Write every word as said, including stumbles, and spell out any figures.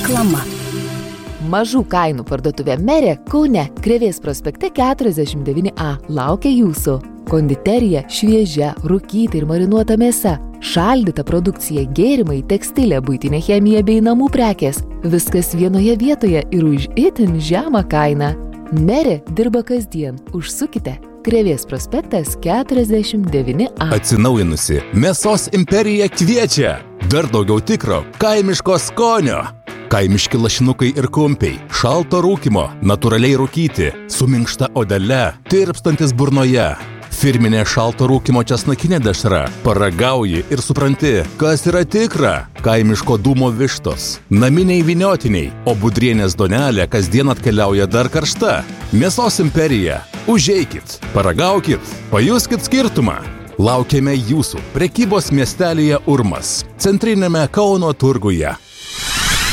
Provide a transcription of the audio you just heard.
Reklama. Mažų kainų parduotuvė Merė Kaune, Krėvės prospekte keturiasdešimt devyni A laukia jūsų. Konditerija, šviežia, rūkyta ir marinuota mėsa, šaldyta produkcija, gėrimai, tekstilė, buitinė chemija bei namų prekės. Viskas vienoje vietoje ir už itin žemą kainą. Merė dirba kasdien. Užsukite. Krėvės prospektas keturiasdešimt devyni A. Atsinaujinusi Mėsos imperija kviečia. Dar daugiau tikro kaimiško skonio. Kaimiški lašinukai ir kumpiai, šalto rūkymo, natūraliai rūkyti, su minkšta odele, tirpstantis burnoje. Firminė šalto rūkymo česnakinė dešra. Paragauji ir supranti, kas yra tikra. Kaimiško dūmo vištos, naminiai vyniotiniai, o budrienės donelė kasdien atkeliauja dar karšta. Mėsos imperija. Užeikit, paragaukit, pajuskit skirtumą. Laukiame jūsų prekybos miestelyje Urmas, centrinėme Kauno turguje.